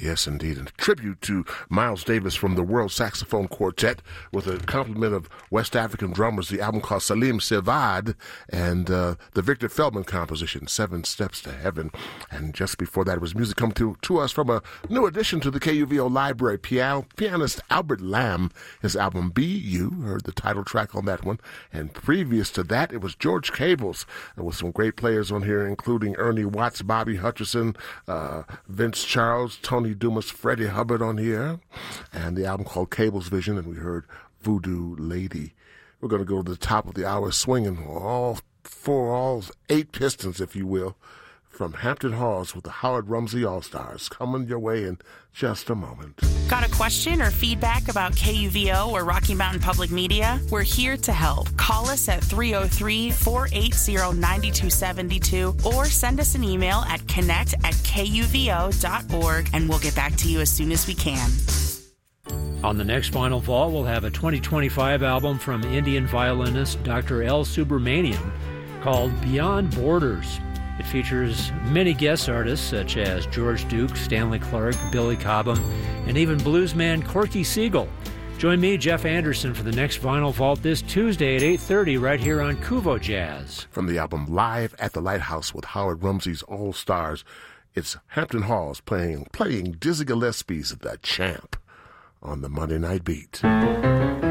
Yes, indeed. And a tribute to Miles Davis from the World Saxophone Quartet with a compliment of West African drummers, the album called Salim Sivad, and the Victor Feldman composition, 7 Steps to Heaven. And just before that was music coming to us from a new addition to the KUVO library, pianist Albert Lamb, his album Be You, heard the title track on that one. And previous to that, it was George Cables. There was some great players on here, including Ernie Watts, Bobby Hutcherson, Vince Charles, Tony Dumas, Freddie Hubbard on here, and the album called Cable's Vision, and we heard Voodoo Lady. We're going to go to the top of the hour swinging all 8 pistons, if you will, from Hampton Halls with the Howard Rumsey All-Stars coming your way in just a moment. Got a question or feedback about KUVO or Rocky Mountain Public Media? We're here to help. Call us at 303-480-9272 or send us an email at connect@kuvo.org and we'll get back to you as soon as we can. On the next Vinyl Vault, we'll have a 2025 album from Indian violinist Dr. L. Subramaniam called Beyond Borders. It features many guest artists such as George Duke, Stanley Clarke, Billy Cobham, and even bluesman Corky Siegel. Join me, Jeff Anderson, for the next Vinyl Vault this Tuesday at 8:30 right here on KUVO Jazz. From the album Live at the Lighthouse with Howard Rumsey's All-Stars, it's Hampton Halls playing Dizzy Gillespie's The Champ on the Monday Night Beat.